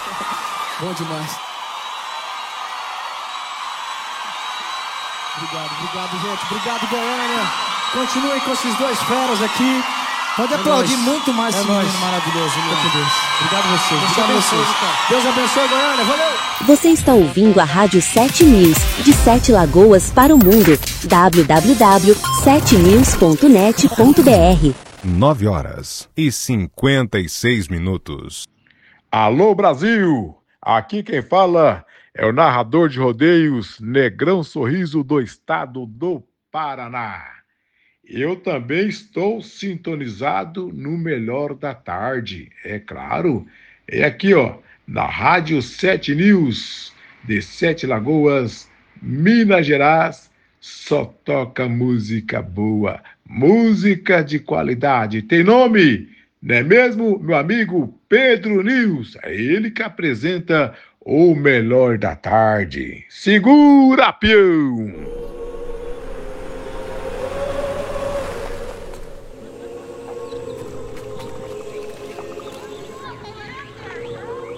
Bom demais. Obrigado, gente. Obrigado, Goiânia. Continuem com esses dois feras aqui. Pode aplaudir muito mais esse menino maravilhoso. Deus. Obrigado a vocês. Deus abençoe, Goiânia. Valeu. Você está ouvindo a Rádio 7 News, de 7 Lagoas para o mundo. www.7news.net.br 9h56. Alô, Brasil! Aqui quem fala é o narrador de rodeios Negrão Sorriso do estado do Paraná. Eu também estou sintonizado no Melhor da Tarde, é claro. É aqui, ó, na Rádio 7 News, de 7 Lagoas, Minas Gerais. Só toca música boa, música de qualidade. Tem nome, não é mesmo, meu amigo Pedro News? É ele que apresenta o Melhor da Tarde. Segura, peão!